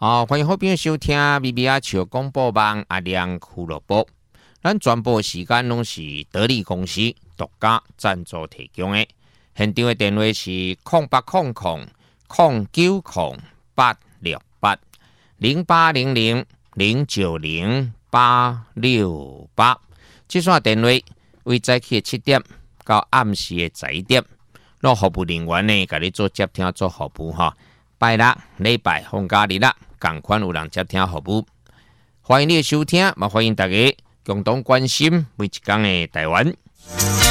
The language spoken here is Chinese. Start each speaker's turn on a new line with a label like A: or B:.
A: 好，欢迎好朋友收听咪咪啊笑广播网阿亮俱乐部。咱全部时间拢是得力公司独家赞助提供的。现场的电话是0800-09086868。这线电话为早起7点到暗时的11点，让服务人员呢，甲你做接听做服务哈。拜六、礼拜、放假日啦，同款有人接听服务。欢迎你的收听，嘛欢迎大家共同关心每一天的台湾。